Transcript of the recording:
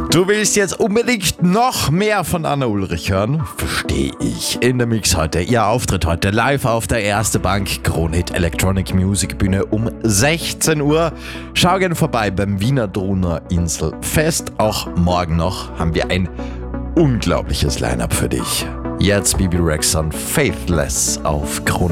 Du willst jetzt unbedingt noch mehr von Anna Ulrich hören? Verstehe ich. In der Mix heute, ihr Auftritt heute live auf der Erste Bank Kronhit Electronic Music Bühne um 16 Uhr. Schau gerne vorbei beim Wiener Donauinsel Fest. Auch morgen noch haben wir ein unglaubliches Line-Up für dich. Jetzt Bibi Rexa Faithless auf Kronhit.